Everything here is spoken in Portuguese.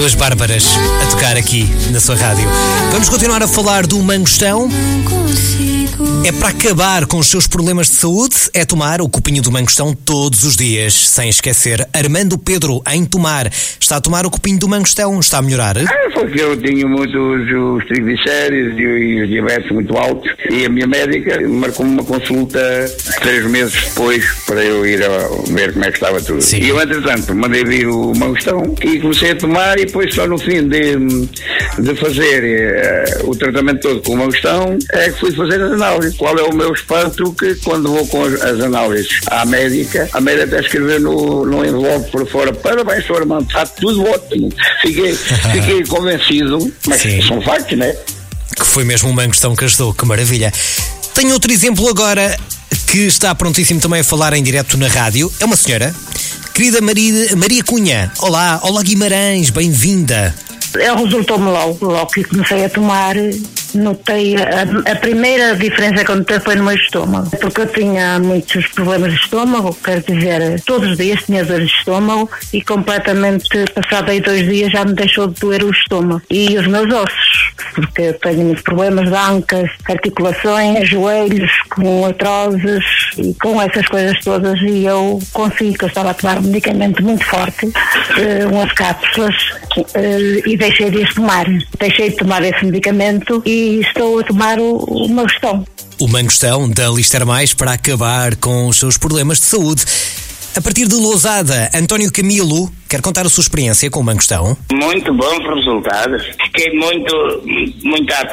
Duas Bárbaras a tocar aqui na sua rádio. Vamos continuar a falar do mangostão. É para acabar com os seus problemas de saúde, é tomar o copinho do mangostão todos os dias. Sem esquecer, Armando Pedro, em Tomar. Está a tomar o copinho do mangostão, está a melhorar? Porque eu tinha muitos os triglicéridos e os diabetes muito altos, e a minha médica marcou-me uma consulta 3 meses depois para eu ir a ver como é que estava tudo. Sim. E eu, entretanto, mandei vir o mangostão e comecei a tomar, e depois só no fim de fazer o tratamento todo com o mangostão é que fui fazer as análises. Qual é o meu espanto? Que quando vou com as análises à médica, a médica até escrever no envelope por fora: parabéns, Sr. Armando, está tudo ótimo. Fiquei convencido, mas sim, são factos, não é? Que foi mesmo um mangostão que ajudou, que maravilha. Tenho outro exemplo agora que está prontíssimo também a falar em direto na rádio. É uma senhora, querida Maria Cunha. Olá Guimarães, bem-vinda. Resultou-me logo que comecei a tomar, notei a primeira diferença que eu notei foi no meu estômago, porque eu tinha muitos problemas de estômago, quero dizer, todos os dias tinha dores de estômago, e completamente, passado aí 2 dias, já me deixou de doer o estômago e os meus ossos, porque eu tenho muitos problemas de ancas, articulações, joelhos, com artroses e com essas coisas todas, e eu consegui, que eu estava a tomar um medicamento muito forte, umas cápsulas, e deixei de tomar esse medicamento e estou a tomar o mangostão. O mangostão da Lister Mais para acabar com os seus problemas de saúde. A partir de Lousada, António Camilo quer contar a sua experiência com o mangostão. Muito bons resultados. Fiquei muito